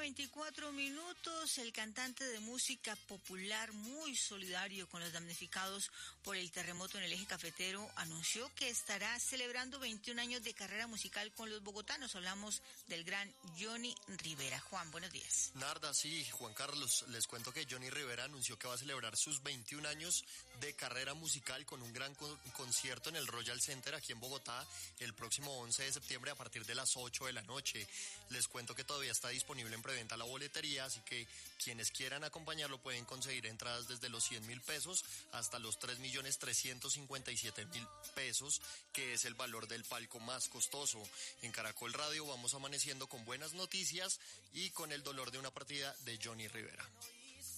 1:24. El cantante de música popular muy solidario con los damnificados por el terremoto en el eje cafetero anunció que estará celebrando 21 años de carrera musical con los bogotanos. Hablamos del gran Johnny Rivera. Juan, buenos días. Narda, sí, Juan Carlos, les cuento que Johnny Rivera anunció que va a celebrar sus 21 años de carrera musical con un gran concierto en el Royal Center aquí en Bogotá el próximo 11 de septiembre a partir de las 8 de la noche. Les cuento que todavía está disponible en preventa la boletería, así que quienes quieran acompañarlo pueden conseguir entradas desde los 100.000 pesos hasta los 3.357.000 pesos, que es el valor del palco más costoso. En Caracol Radio vamos amaneciendo con buenas noticias y con el dolor de una partida de Johnny Rivera.